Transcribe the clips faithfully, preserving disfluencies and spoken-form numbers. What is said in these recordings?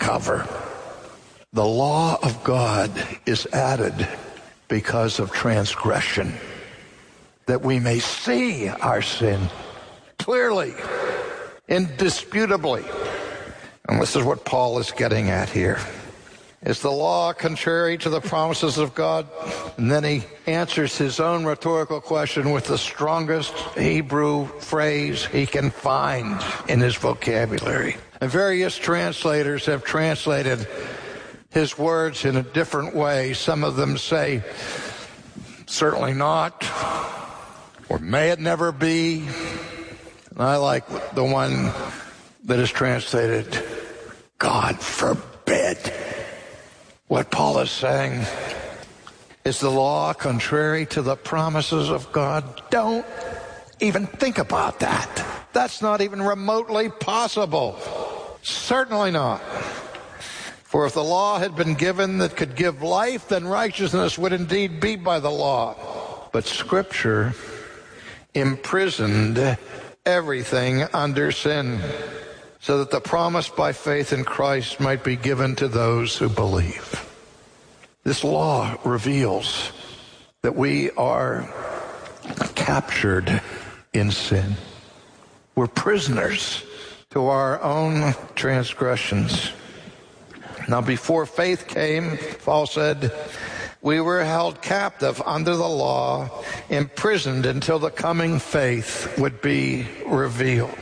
cover. The law of God is added because of transgression, that we may see our sin clearly, indisputably. And this is what Paul is getting at here. Is the law contrary to the promises of God? And then he answers his own rhetorical question with the strongest Hebrew phrase he can find in his vocabulary. And various translators have translated his words in a different way. Some of them say, certainly not, or may it never be. And I like the one that is translated, God forbid. What Paul is saying is the law contrary to the promises of God. Don't even think about that. That's not even remotely possible. Certainly not. For if the law had been given that could give life, then righteousness would indeed be by the law. But Scripture imprisoned everything under sin, so that the promise by faith in Christ might be given to those who believe. This law reveals that we are captured in sin. We're prisoners to our own transgressions. Now, before faith came, Paul said, we were held captive under the law, imprisoned until the coming faith would be revealed.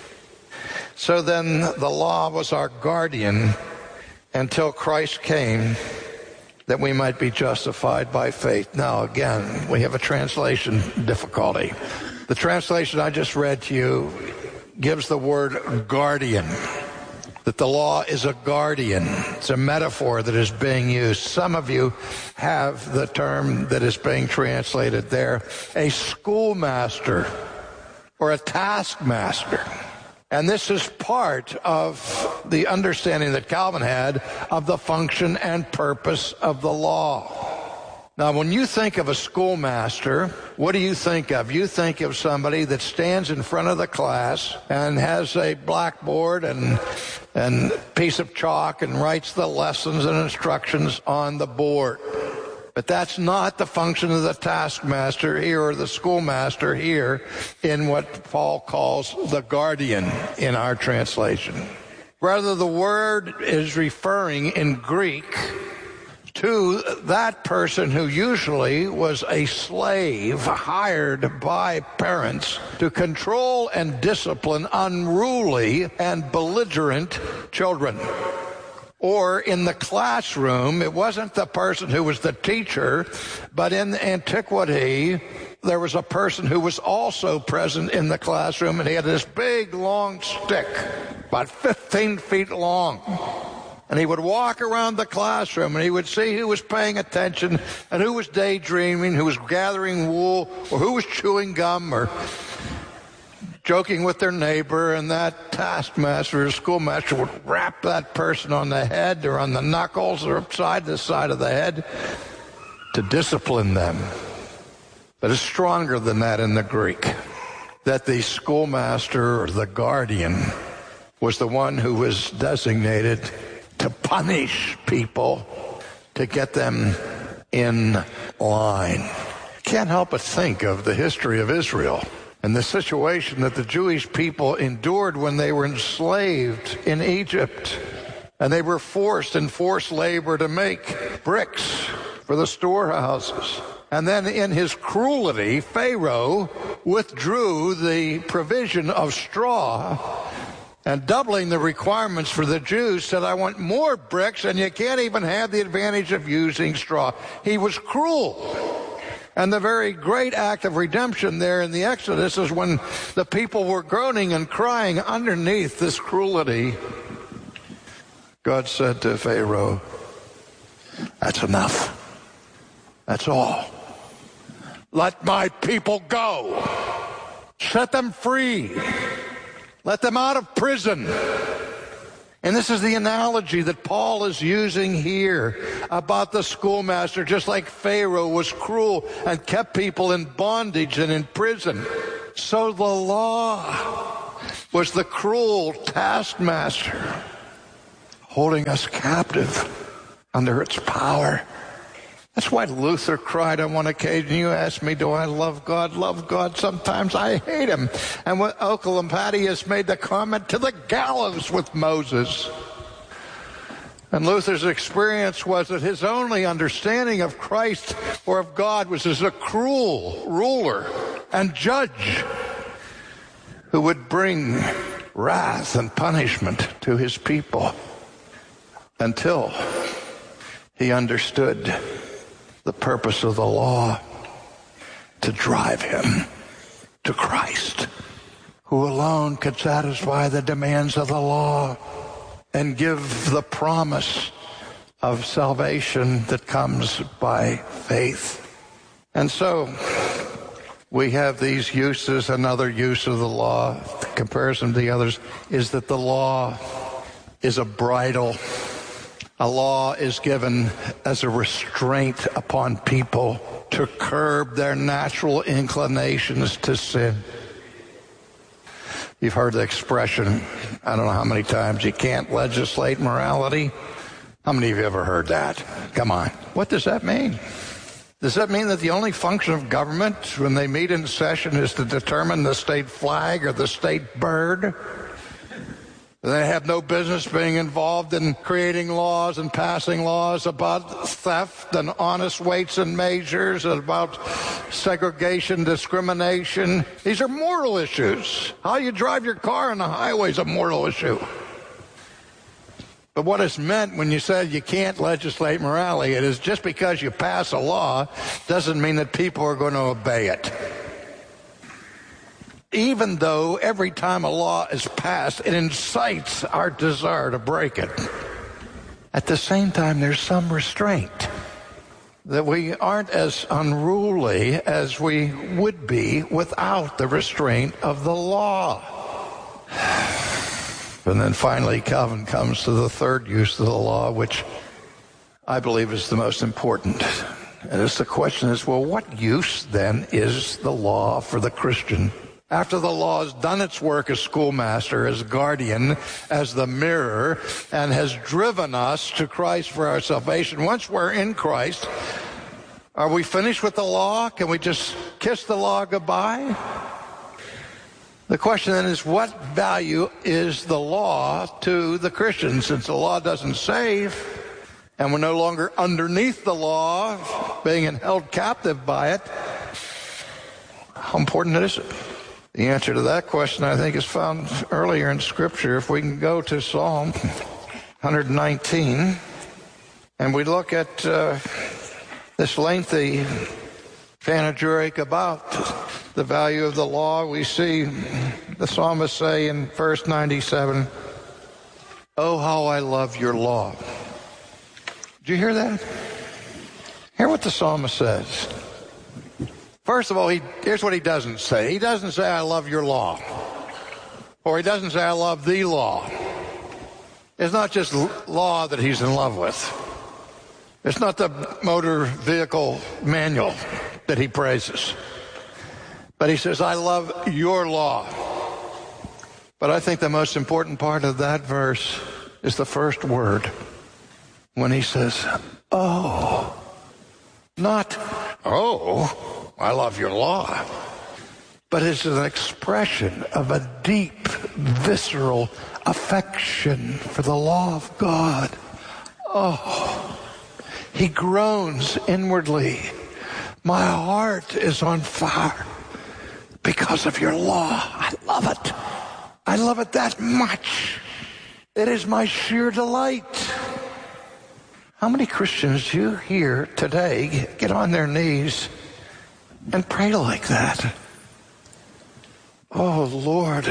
So then the law was our guardian until Christ came, that we might be justified by faith. Now again, we have a translation difficulty. The translation I just read to you gives the word guardian, that the law is a guardian. It's a metaphor that is being used. Some of you have the term that is being translated there, a schoolmaster or a taskmaster. And this is part of the understanding that Calvin had of the function and purpose of the law. Now, when you think of a schoolmaster, what do you think of? You think of somebody that stands in front of the class and has a blackboard and and piece of chalk and writes the lessons and instructions on the board. But that's not the function of the taskmaster here or the schoolmaster here in what Paul calls the guardian in our translation. Rather, the word is referring in Greek to that person who usually was a slave hired by parents to control and discipline unruly and belligerent children. Or in the classroom, it wasn't the person who was the teacher, but in antiquity, there was a person who was also present in the classroom, and he had this big, long stick, about fifteen feet long. And he would walk around the classroom, and he would see who was paying attention and who was daydreaming, who was gathering wool, or who was chewing gum, or joking with their neighbor, and that taskmaster or schoolmaster would rap that person on the head or on the knuckles or upside the side of the head to discipline them. But it's stronger than that in the Greek, that the schoolmaster or the guardian was the one who was designated to punish people, to get them in line. Can't help but think of the history of Israel and the situation that the Jewish people endured when they were enslaved in Egypt. And they were forced in forced labor to make bricks for the storehouses. And then in his cruelty, Pharaoh withdrew the provision of straw, and doubling the requirements for the Jews, said, I want more bricks, and you can't even have the advantage of using straw. He was cruel. And the very great act of redemption there in the Exodus is when the people were groaning and crying underneath this cruelty. God said to Pharaoh, that's enough. That's all. Let my people go. Set them free. Let them out of prison. And this is the analogy that Paul is using here about the schoolmaster, just like Pharaoh was cruel and kept people in bondage and in prison. So the law was the cruel taskmaster, holding us captive under its power. That's why Luther cried on one occasion, you ask me, do I love God? Love God. Sometimes I hate him. And when Oecolampadius made the comment, to the gallows with Moses. And Luther's experience was that his only understanding of Christ or of God was as a cruel ruler and judge who would bring wrath and punishment to his people until he understood the purpose of the law, to drive him to Christ, who alone could satisfy the demands of the law and give the promise of salvation that comes by faith. And so we have these uses. Another use of the law, the comparison to the others, is that the law is a bridle. A law is given as a restraint upon people to curb their natural inclinations to sin. You've heard the expression, I don't know how many times, you can't legislate morality. How many of you ever heard that? Come on. What does that mean? Does that mean that the only function of government when they meet in session is to determine the state flag or the state bird? They have no business being involved in creating laws and passing laws about theft and honest weights and measures, and about segregation, discrimination. These are moral issues. How you drive your car on the highway is a moral issue. But what is meant when you say you can't legislate morality, it is just because you pass a law doesn't mean that people are going to obey it. Even though every time a law is passed, it incites our desire to break it. At the same time, there's some restraint, that we aren't as unruly as we would be without the restraint of the law. And then finally, Calvin comes to the third use of the law, which I believe is the most important. And it's the question is, well, what use then is the law for the Christian? After the law has done its work as schoolmaster, as guardian, as the mirror, and has driven us to Christ for our salvation, once we're in Christ, are we finished with the law? Can we just kiss the law goodbye? The question then is, what value is the law to the Christian? Since the law doesn't save, and we're no longer underneath the law, being held captive by it, how important is it? The answer to that question, I think, is found earlier in Scripture. If we can go to Psalm one nineteen, and we look at uh, this lengthy panegyric about the value of the law, we see the psalmist say in verse ninety-seven, "Oh, how I love your law." Did you hear that? Hear what the psalmist says. First of all, he, here's what he doesn't say. He doesn't say, "I love your law." Or he doesn't say, "I love the law." It's not just law that he's in love with. It's not the motor vehicle manual that he praises. But he says, "I love your law." But I think the most important part of that verse is the first word. When he says, "Oh," not, "Oh, I love your law," but it's an expression of a deep, visceral affection for the law of God. Oh, he groans inwardly. "My heart is on fire because of your law." I love it. I love it that much. It is my sheer delight. How many Christians do you hear today get on their knees and pray like that? "Oh, Lord,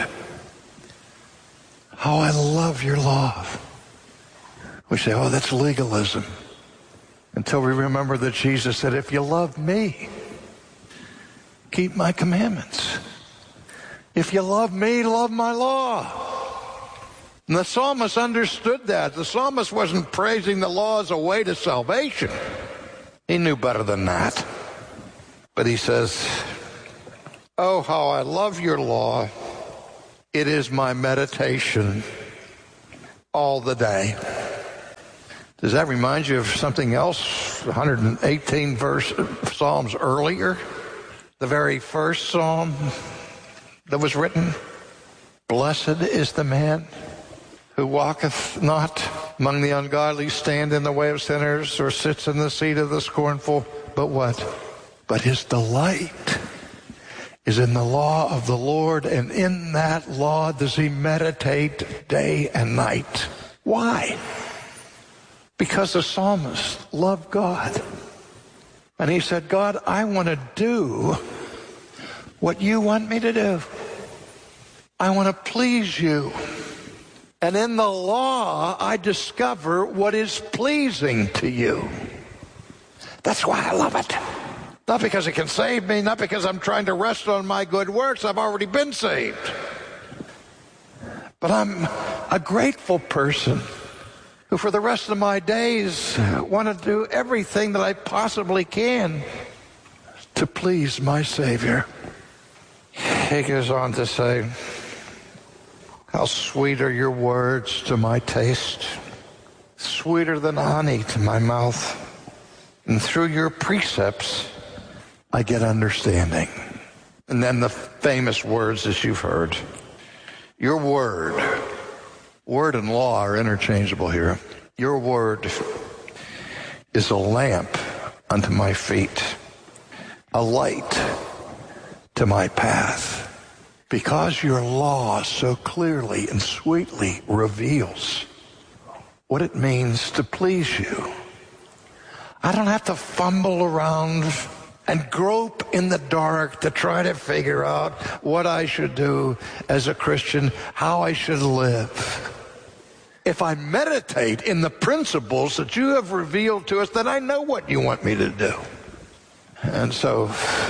how I love your law." We say, "Oh, that's legalism." Until we remember that Jesus said, "If you love me, keep my commandments. If you love me, love my law." And the psalmist understood that. The psalmist wasn't praising the law as a way to salvation. He knew better than that. But he says, "Oh, how I love your law. It is my meditation all the day." Does that remind you of something else? one hundred eighteen verse Psalms earlier, the very first psalm that was written. Blessed is the man who walketh not among the ungodly, stand in the way of sinners, or sits in the seat of the scornful. But what? But his delight is in the law of the Lord, and in that law does he meditate day and night. Why? Because the psalmist loved God. And he said, God, I want to do what you want me to do. I want to please you. And in the law, I discover what is pleasing to you. That's why I love it. Not because it can save me, not because I'm trying to rest on my good works. I've already been saved. But I'm a grateful person who for the rest of my days want to do everything that I possibly can to please my Savior. He goes on to say, how sweet are your words to my taste, sweeter than honey to my mouth. And through your precepts, I get understanding. And then the famous words that you've heard. Your word, word and law are interchangeable here. Your word is a lamp unto my feet, a light to my path. Because your law so clearly and sweetly reveals what it means to please you. I don't have to fumble around and grope in the dark to try to figure out what I should do as a Christian, how I should live. If I meditate in the principles that you have revealed to us, then I know what you want me to do. And so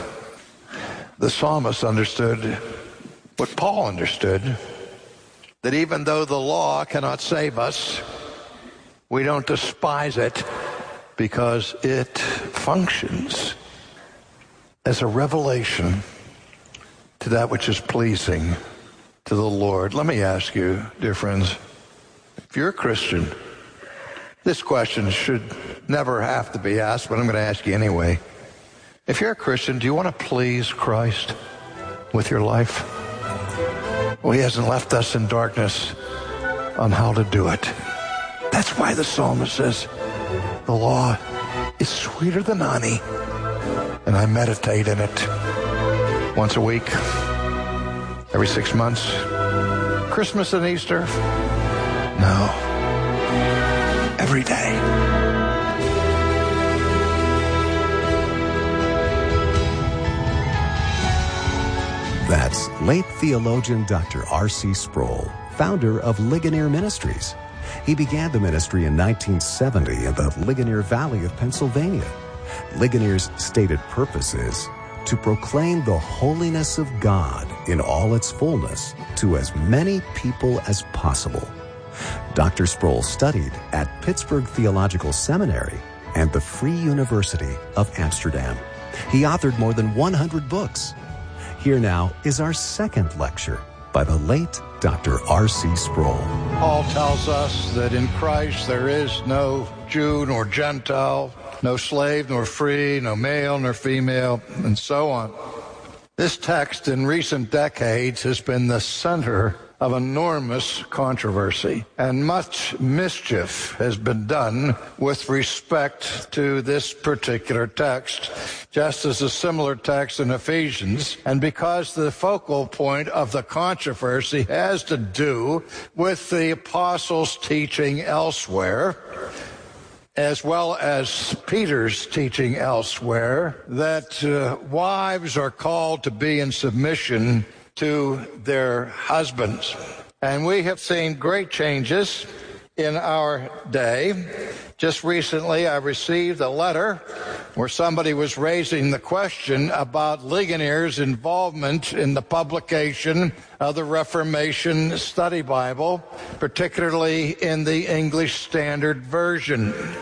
the psalmist understood what Paul understood, that even though the law cannot save us, we don't despise it because it functions as a revelation to that which is pleasing to the Lord. Let me ask you, dear friends, if you're a Christian, this question should never have to be asked, but I'm going to ask you anyway. If you're a Christian, do you want to please Christ with your life? Well, he hasn't left us in darkness on how to do it. That's why the psalmist says, the law is sweeter than honey, and I meditate in it once a week, every six months, Christmas and Easter. No, every day. That's late theologian Doctor R C Sproul, founder of Ligonier Ministries. He began the ministry in nineteen seventy in the Ligonier Valley of Pennsylvania. Ligonier's stated purpose is to proclaim the holiness of God in all its fullness to as many people as possible. Doctor Sproul studied at Pittsburgh Theological Seminary and the Free University of Amsterdam. He authored more than one hundred books. Here now is our second lecture by the late Doctor R C Sproul. Paul tells us that in Christ there is no Jew nor Gentile, no slave nor free, no male nor female, and so on. This text in recent decades has been the center of enormous controversy, and much mischief has been done with respect to this particular text, just as a similar text in Ephesians. And because the focal point of the controversy has to do with the apostles' teaching elsewhere, as well as Peter's teaching elsewhere, that uh, wives are called to be in submission to their husbands. And we have seen great changes in our day. Just recently, I received a letter where somebody was raising the question about Ligonier's involvement in the publication of the Reformation Study Bible, particularly in the English Standard Version.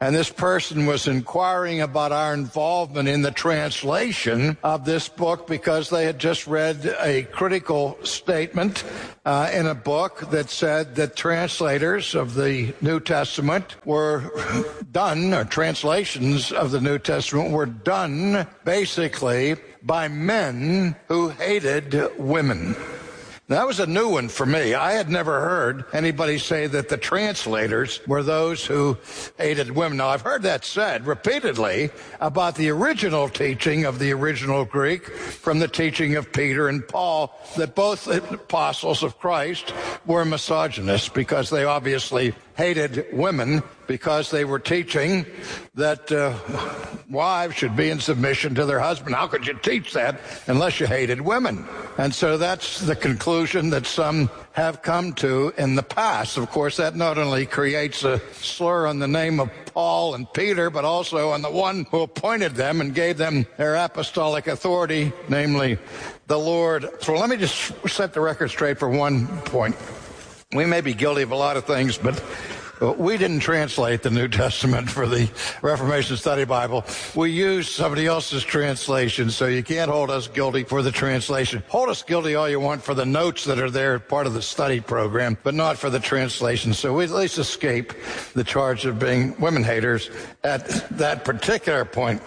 And this person was inquiring about our involvement in the translation of this book because they had just read a critical statement uh, in a book that said that translators of the New Testament were done, or translations of the New Testament were done basically by men who hated women. That was a new one for me. I had never heard anybody say that the translators were those who hated women. Now, I've heard that said repeatedly about the original teaching of the original Greek from the teaching of Peter and Paul, that both apostles of Christ were misogynists because they obviously hated women, because they were teaching that uh, wives should be in submission to their husband. How could you teach that unless you hated women? And so that's the conclusion that some have come to in the past. Of course, that not only creates a slur on the name of Paul and Peter, but also on the one who appointed them and gave them their apostolic authority, namely the Lord. So let me just set the record straight for one point. We may be guilty of a lot of things, but we didn't translate the New Testament for the Reformation Study Bible. We used somebody else's translation, so you can't hold us guilty for the translation. Hold us guilty all you want for the notes that are there, part of the study program, but not for the translation. So we at least escape the charge of being women haters at that particular point.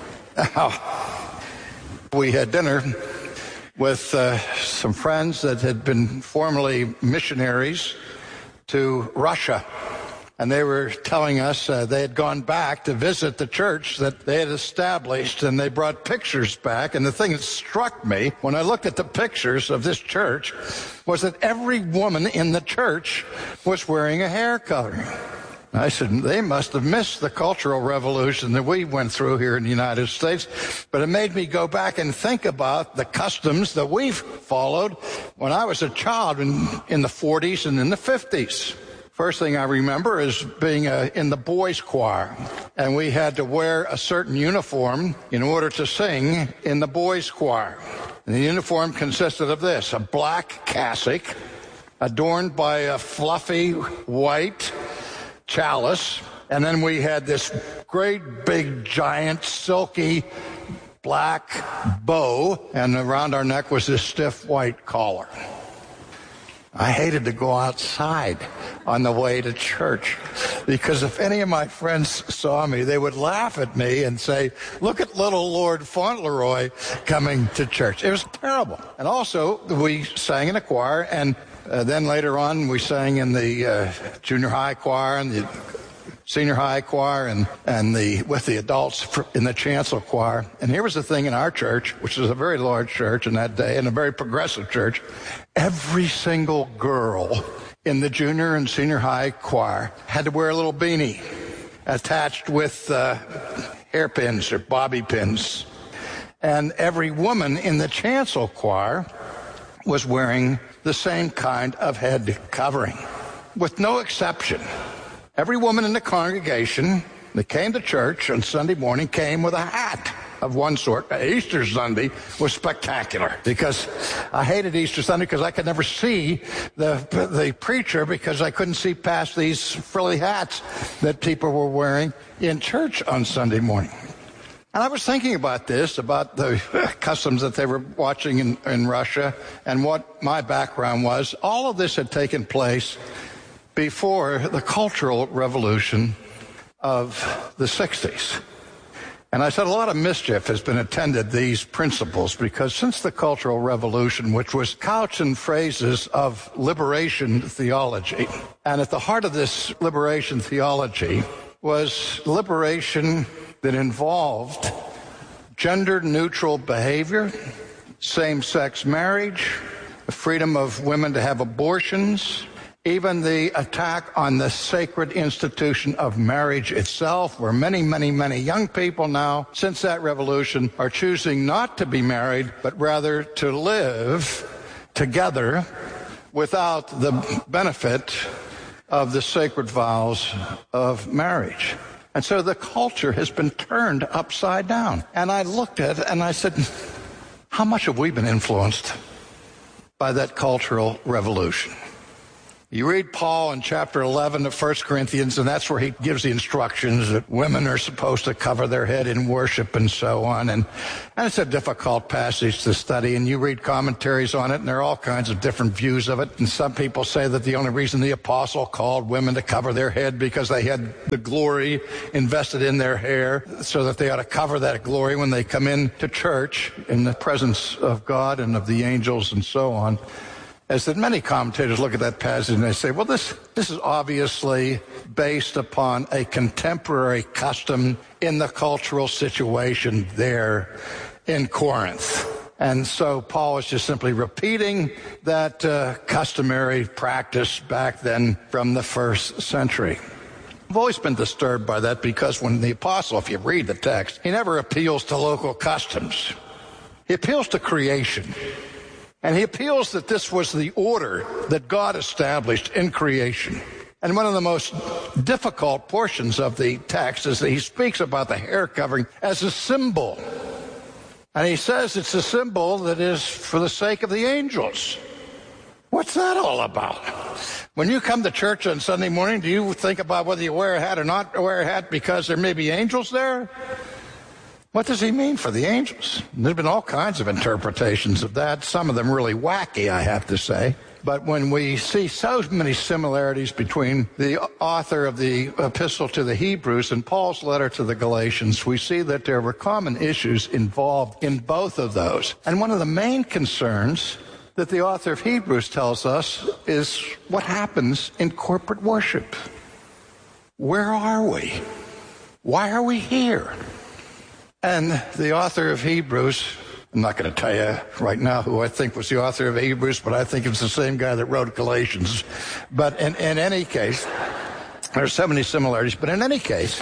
Now, we had dinner with uh, some friends that had been formerly missionaries to Russia. And they were telling us uh, they had gone back to visit the church that they had established, and they brought pictures back. And the thing that struck me when I looked at the pictures of this church was that every woman in the church was wearing a hair covering. I said, they must have missed the Cultural Revolution that we went through here in the United States. But it made me go back and think about the customs that we've followed when I was a child in, in the forties and in the fifties. First thing I remember is being uh, in the boys' choir, and we had to wear a certain uniform in order to sing in the boys' choir. And the uniform consisted of this: a black cassock adorned by a fluffy white chalice, and then we had this great big giant silky black bow, and around our neck was this stiff white collar. I hated to go outside on the way to church, because if any of my friends saw me, they would laugh at me and say, look at little Lord Fauntleroy coming to church. It was terrible. And also, we sang in a choir, and uh, then later on, we sang in the uh, junior high choir and the senior high choir and, and the with the adults in the chancel choir. And here was the thing in our church, which was a very large church in that day and a very progressive church. Every single girl in the junior and senior high choir had to wear a little beanie attached with uh, hairpins or bobby pins. And every woman in the chancel choir was wearing the same kind of head covering, with no exception. Every woman in the congregation that came to church on Sunday morning came with a hat of one sort. Easter Sunday was spectacular, because I hated Easter Sunday because I could never see the the preacher because I couldn't see past these frilly hats that people were wearing in church on Sunday morning. And I was thinking about this, about the customs that they were watching in, in Russia, and what my background was. All of this had taken place before the Cultural Revolution of the sixties. And I said a lot of mischief has been attended these principles, because since the Cultural Revolution, which was couched in phrases of liberation theology, and at the heart of this liberation theology was liberation that involved gender-neutral behavior, same-sex marriage, the freedom of women to have abortions, even the attack on the sacred institution of marriage itself, where many, many, many young people now, since that revolution, are choosing not to be married, but rather to live together without the benefit of the sacred vows of marriage. And so the culture has been turned upside down. And I looked at it and I said, how much have we been influenced by that cultural revolution? You read Paul in chapter eleven of First Corinthians, and that's where he gives the instructions that women are supposed to cover their head in worship and so on. And, and it's a difficult passage to study, and you read commentaries on it, and there are all kinds of different views of it. And some people say that the only reason the apostle called women to cover their head because they had the glory invested in their hair, so that they ought to cover that glory when they come into church in the presence of God and of the angels and so on. Is that many commentators look at that passage and they say, well, this, this is obviously based upon a contemporary custom in the cultural situation there in Corinth. And so Paul is just simply repeating that uh, customary practice back then from the first century. I've always been disturbed by that because when the apostle, if you read the text, he never appeals to local customs. He appeals to creation. And he appeals that this was the order that God established in creation. And one of the most difficult portions of the text is that he speaks about the hair covering as a symbol. And he says it's a symbol that is for the sake of the angels. What's that all about? When you come to church on Sunday morning, do you think about whether you wear a hat or not wear a hat because there may be angels there? What does he mean for the angels? There's been all kinds of interpretations of that, some of them really wacky, I have to say. But when we see so many similarities between the author of the epistle to the Hebrews and Paul's letter to the Galatians, we see that there were common issues involved in both of those. And one of the main concerns that the author of Hebrews tells us is what happens in corporate worship. Where are we? Why are we here? And the author of Hebrews, I'm not going to tell you right now who I think was the author of Hebrews, but I think it's the same guy that wrote Galatians. But in, in any case, there are so many similarities, but in any case,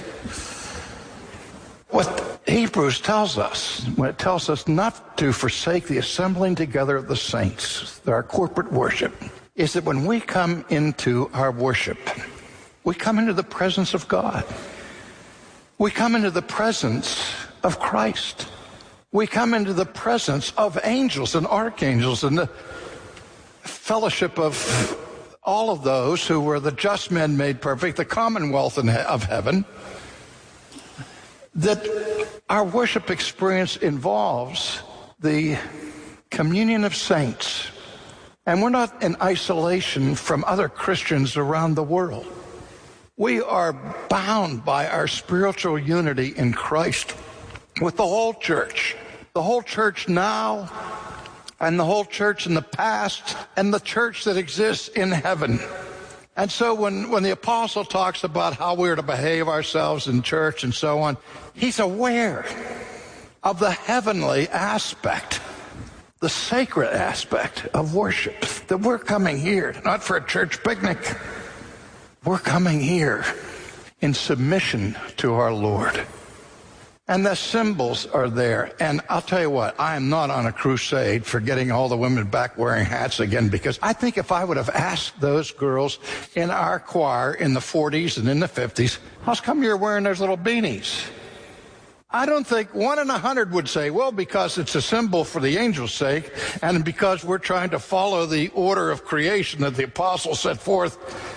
what Hebrews tells us, when it tells us not to forsake the assembling together of the saints, our corporate worship, is that when we come into our worship, we come into the presence of God. We come into the presence of Christ. We come into the presence of angels and archangels and the fellowship of all of those who were the just men made perfect, the commonwealth of heaven. That our worship experience involves the communion of saints. And we're not in isolation from other Christians around the world. We are bound by our spiritual unity in Christ with the whole church, the whole church now, and the whole church in the past, and the church that exists in heaven. And so when, when the apostle talks about how we're to behave ourselves in church and so on, he's aware of the heavenly aspect, the sacred aspect of worship, that we're coming here, not for a church picnic. We're coming here in submission to our Lord. And the symbols are there. And I'll tell you what, I am not on a crusade for getting all the women back wearing hats again, because I think if I would have asked those girls in our choir in the forties and in the fifties, how come you're wearing those little beanies? I don't think one in a hundred would say, well, because it's a symbol for the angel's sake, and because we're trying to follow the order of creation that the apostle set forth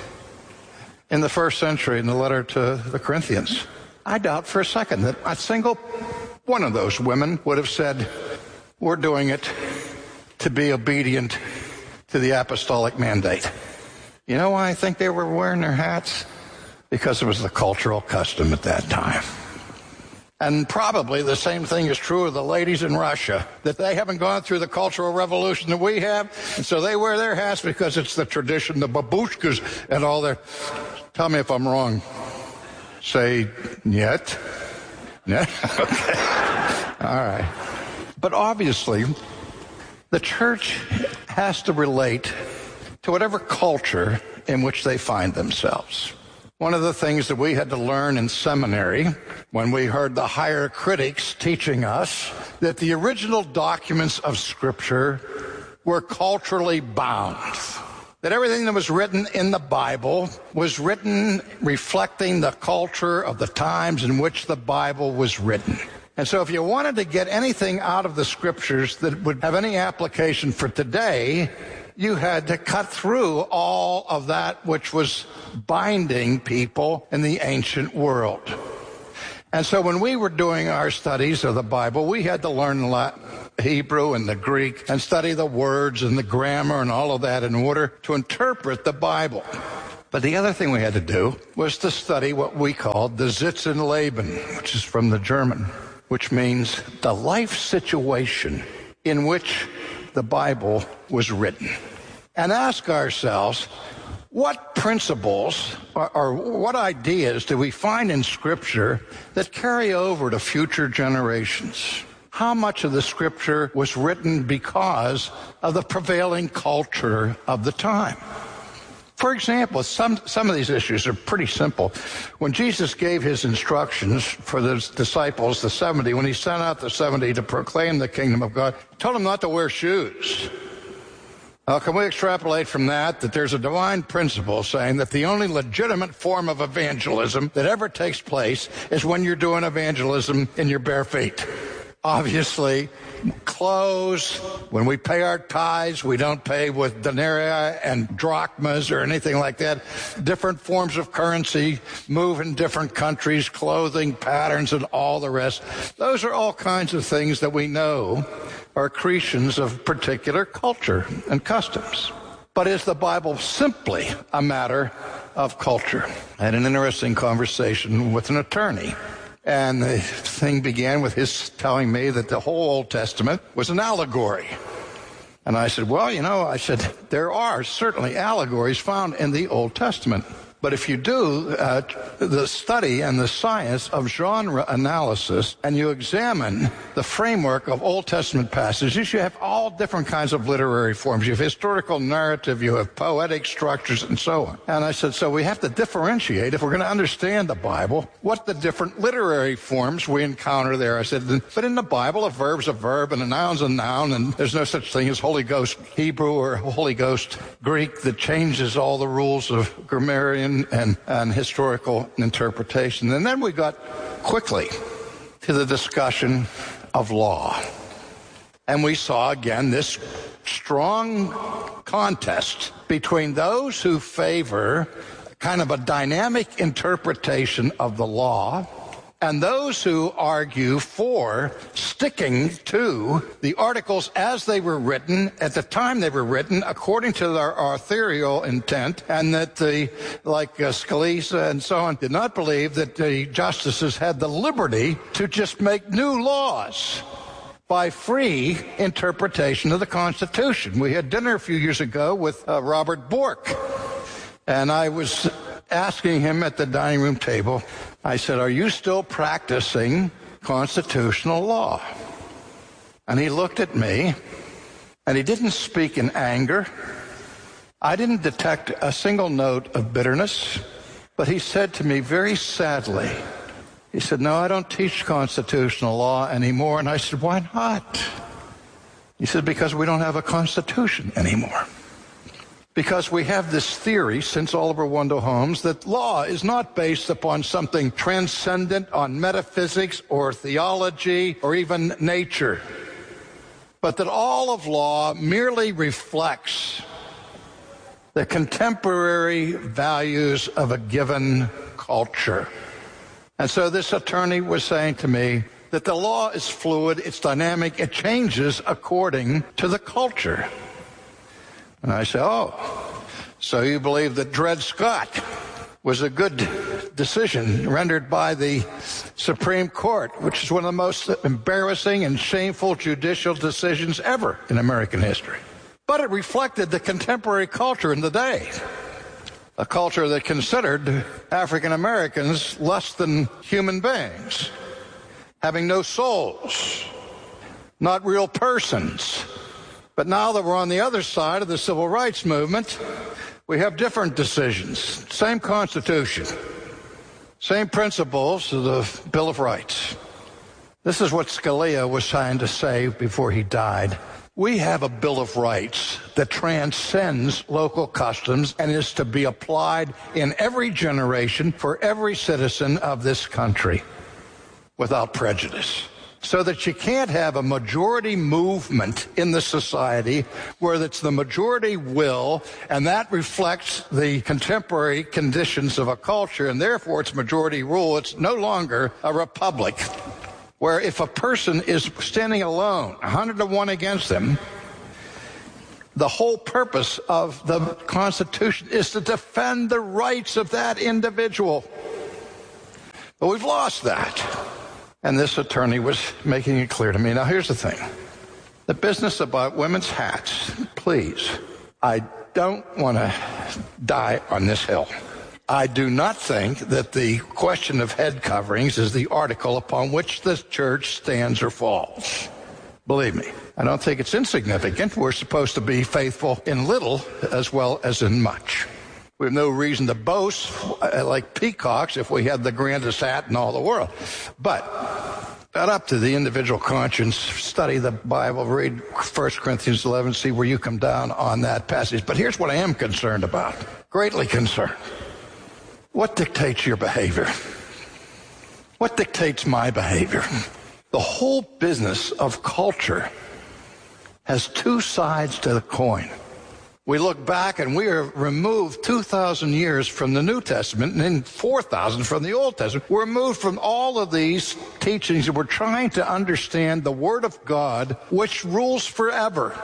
in the first century in the letter to the Corinthians. I doubt for a second that a single one of those women would have said, we're doing it to be obedient to the apostolic mandate. You know why I think they were wearing their hats? Because it was the cultural custom at that time. And probably the same thing is true of the ladies in Russia, that they haven't gone through the cultural revolution that we have, and so they wear their hats because it's the tradition, the babushkas and all their... Tell me if I'm wrong. Say, yet? Yeah? Okay. All right. But obviously, the church has to relate to whatever culture in which they find themselves. One of the things that we had to learn in seminary when we heard the higher critics teaching us that the original documents of Scripture were culturally bound. That everything that was written in the Bible was written reflecting the culture of the times in which the Bible was written. And so if you wanted to get anything out of the Scriptures that would have any application for today, you had to cut through all of that which was binding people in the ancient world. And so when we were doing our studies of the Bible, we had to learn Latin, Hebrew and the Greek and study the words and the grammar and all of that in order to interpret the Bible. But the other thing we had to do was to study what we called the Sitzenleben, which is from the German, which means the life situation in which the Bible was written. And ask ourselves, what principles or, or what ideas do we find in Scripture that carry over to future generations? How much of the Scripture was written because of the prevailing culture of the time? For example, some, some of these issues are pretty simple. When Jesus gave his instructions for the disciples, the seventy, when he sent out the seventy to proclaim the kingdom of God, he told them not to wear shoes. Now, can we extrapolate from that that there's a divine principle saying that the only legitimate form of evangelism that ever takes place is when you're doing evangelism in your bare feet? Obviously, clothes, when we pay our tithes, we don't pay with denarii and drachmas or anything like that. Different forms of currency move in different countries, clothing patterns and all the rest. Those are all kinds of things that we know are accretions of particular culture and customs. But is the Bible simply a matter of culture? I had an interesting conversation with an attorney. And the thing began with his telling me that the whole Old Testament was an allegory. And I said, well, you know, I said, there are certainly allegories found in the Old Testament. But if you do uh, the study and the science of genre analysis, and you examine the framework of Old Testament passages, you have all different kinds of literary forms. You have historical narrative, you have poetic structures, and so on. And I said, so we have to differentiate, if we're going to understand the Bible, what the different literary forms we encounter there. I said, but in the Bible, a verb's a verb, and a noun's a noun, and there's no such thing as Holy Ghost Hebrew or Holy Ghost Greek that changes all the rules of grammarian And, and historical interpretation. And then we got quickly to the discussion of law. And we saw again this strong contest between those who favor kind of a dynamic interpretation of the law and those who argue for sticking to the articles as they were written, at the time they were written, according to their authorial intent, and that the, like uh, Scalia and so on, did not believe that the justices had the liberty to just make new laws by free interpretation of the Constitution. We had dinner a few years ago with uh, Robert Bork, and I was asking him at the dining room table, I said, are you still practicing constitutional law? And he looked at me, and he didn't speak in anger. I didn't detect a single note of bitterness, but he said to me very sadly, he said, no, I don't teach constitutional law anymore. And I said, why not? He said, because we don't have a constitution anymore. Because we have this theory since Oliver Wendell Holmes that law is not based upon something transcendent on metaphysics or theology or even nature, but that all of law merely reflects the contemporary values of a given culture. And so this attorney was saying to me that the law is fluid, it's dynamic, it changes according to the culture. And I said, oh, so you believe that Dred Scott was a good decision rendered by the Supreme Court, which is one of the most embarrassing and shameful judicial decisions ever in American history. But it reflected the contemporary culture in the day, a culture that considered African Americans less than human beings, having no souls, not real persons. But now that we're on the other side of the civil rights movement, we have different decisions. Same Constitution, same principles of the Bill of Rights. This is what Scalia was trying to say before he died. We have a Bill of Rights that transcends local customs and is to be applied in every generation for every citizen of this country without prejudice. so that you can't have a majority movement in the society where it's the majority will, and that reflects the contemporary conditions of a culture, and therefore it's majority rule. It's no longer a republic, where if a person is standing alone, one hundred to one against them, the whole purpose of the Constitution is to defend the rights of that individual. But we've lost that. And this attorney was making it clear to me. Now, here's the thing. The business about women's hats, please, I don't want to die on this hill. I do not think that the question of head coverings is the article upon which the church stands or falls. Believe me, I don't think it's insignificant. We're supposed to be faithful in little as well as in much. We have no reason to boast like peacocks if we had the grandest hat in all the world. But not up to the individual conscience. Study the Bible, read First Corinthians eleven, see where you come down on that passage. But here's what I am concerned about, greatly concerned. What dictates your behavior? What dictates my behavior? The whole business of culture has two sides to the coin. We look back and we are removed two thousand years from the New Testament and then four thousand from the Old Testament. We're removed from all of these teachings and we're trying to understand the Word of God, which rules forever.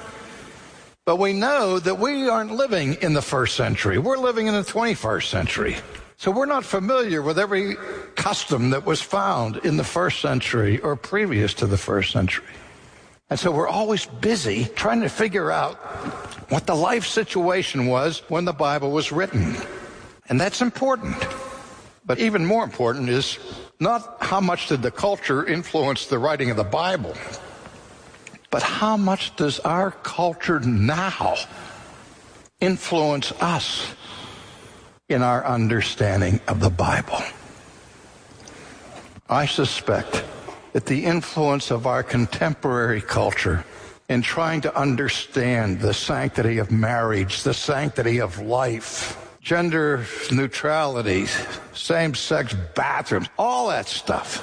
But we know that we aren't living in the first century. We're living in the twenty-first century. So we're not familiar with every custom that was found in the first century or previous to the first century. And so we're always busy trying to figure out what the life situation was when the Bible was written. And that's important. But even more important is not how much did the culture influence the writing of the Bible, but how much does our culture now influence us in our understanding of the Bible? I suspect that the influence of our contemporary culture in trying to understand the sanctity of marriage, the sanctity of life, gender neutrality, same-sex bathrooms, all that stuff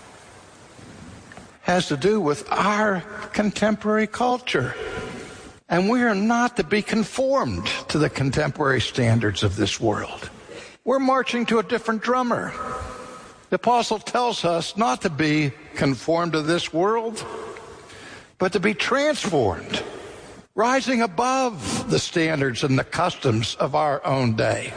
has to do with our contemporary culture. And we are not to be conformed to the contemporary standards of this world. We're marching to a different drummer. The apostle tells us not to be conformed to this world, but to be transformed, rising above the standards and the customs of our own day,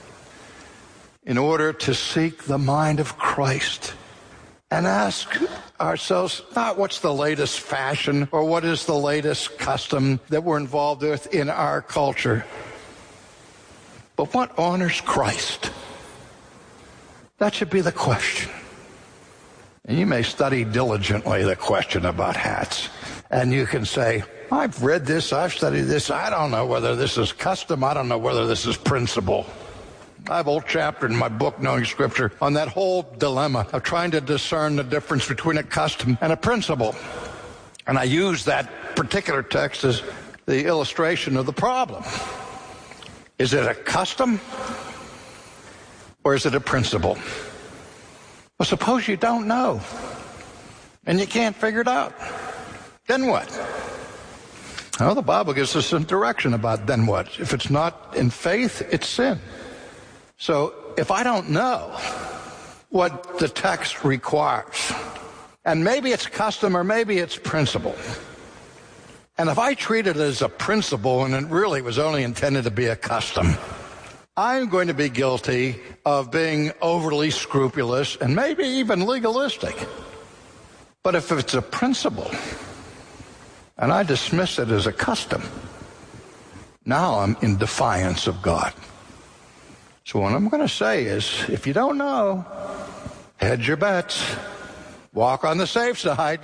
in order to seek the mind of Christ and ask ourselves not what's the latest fashion or what is the latest custom that we're involved with in our culture, but what honors Christ. That should be the question. And you may study diligently the question about hats. And you can say, I've read this, I've studied this, I don't know whether this is custom, I don't know whether this is principle. I have a whole chapter in my book, Knowing Scripture, on that whole dilemma of trying to discern the difference between a custom and a principle. And I use that particular text as the illustration of the problem. Is it a custom? Or is it a principle? Well, suppose you don't know, and you can't figure it out. Then what? Well, the Bible gives us some direction about then what. If it's not in faith, it's sin. So if I don't know what the text requires, and maybe it's custom or maybe it's principle, and if I treat it as a principle and it really was only intended to be a custom, I'm going to be guilty of being overly scrupulous and maybe even legalistic. But if it's a principle and I dismiss it as a custom, now I'm in defiance of God. So what I'm going to say is, if you don't know, hedge your bets. Walk on the safe side.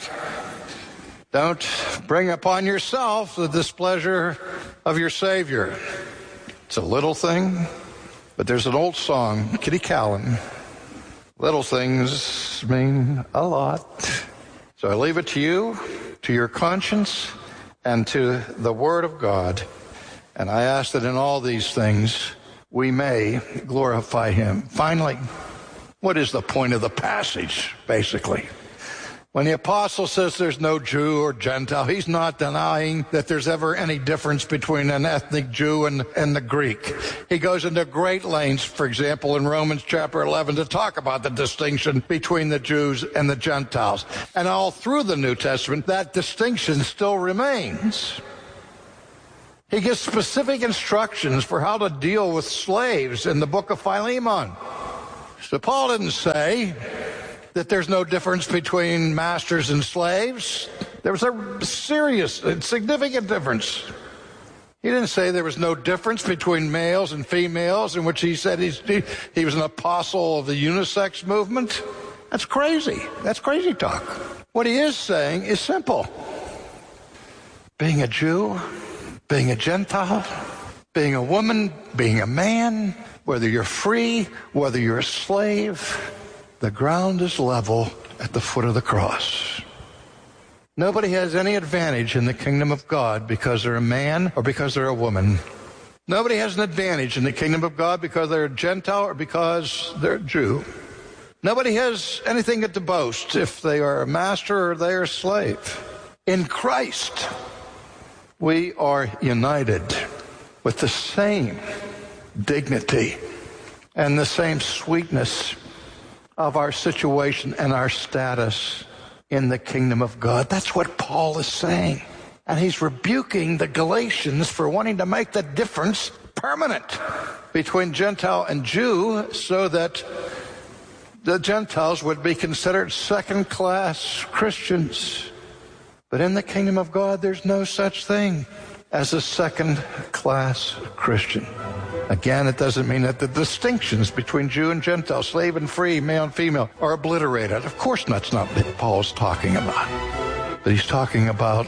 Don't bring upon yourself the displeasure of your Savior. It's a little thing. But there's an old song, Kitty Callan, little things mean a lot. So I leave it to you, to your conscience, and to the Word of God. And I ask that in all these things we may glorify Him. Finally, what is the point of the passage, basically? When the apostle says there's no Jew or Gentile, he's not denying that there's ever any difference between an ethnic Jew and, and the Greek. He goes into great lengths, for example, in Romans chapter eleven, to talk about the distinction between the Jews and the Gentiles. And all through the New Testament, that distinction still remains. He gives specific instructions for how to deal with slaves in the book of Philemon. So Paul didn't say that there's no difference between masters and slaves. There was a serious and significant difference. He didn't say there was no difference between males and females, in which he said he's, he, he was an apostle of the unisex movement. That's crazy. That's crazy talk. What he is saying is simple. Being a Jew, being a Gentile, being a woman, being a man, whether you're free, whether you're a slave, the ground is level at the foot of the cross. Nobody has any advantage in the kingdom of God because they're a man or because they're a woman. Nobody has an advantage in the kingdom of God because they're a Gentile or because they're a Jew. Nobody has anything to boast if they are a master or they are a slave. In Christ, we are united with the same dignity and the same sweetness of our situation and our status in the kingdom of God. That's what Paul is saying. And he's rebuking the Galatians for wanting to make the difference permanent between Gentile and Jew so that the Gentiles would be considered second-class Christians. But in the kingdom of God, there's no such thing as a second-class Christian. Again, it doesn't mean that the distinctions between Jew and Gentile, slave and free, male and female, are obliterated. Of course, that's not what Paul's talking about. But he's talking about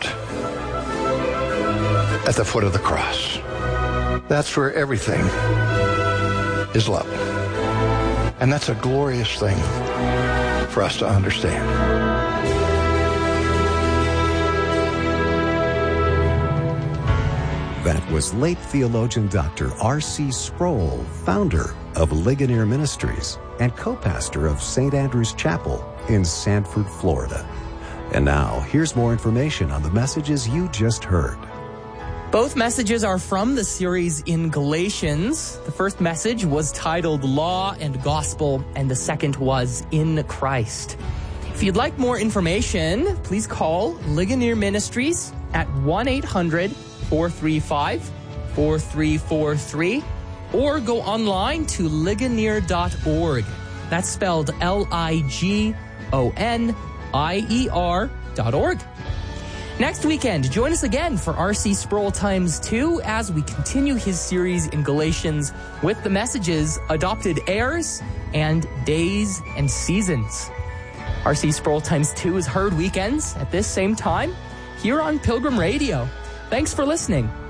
at the foot of the cross. That's where everything is level. And that's a glorious thing for us to understand. That was late theologian Doctor R C Sproul, founder of Ligonier Ministries and co-pastor of Saint Andrew's Chapel in Sanford, Florida. And now, here's more information on the messages you just heard. Both messages are from the series in Galatians. The first message was titled Law and Gospel, and the second was In Christ. If you'd like more information, please call Ligonier Ministries at one eight hundred four three five four three four three or go online to ligonier dot org. That's spelled L I G O N I E R dot org. Next weekend, join us again for R C Sproul Times two as we continue his series in Galatians with the messages Adopted Heirs and Days and Seasons. R C Sproul Times two is heard weekends at this same time here on Pilgrim Radio. Thanks for listening.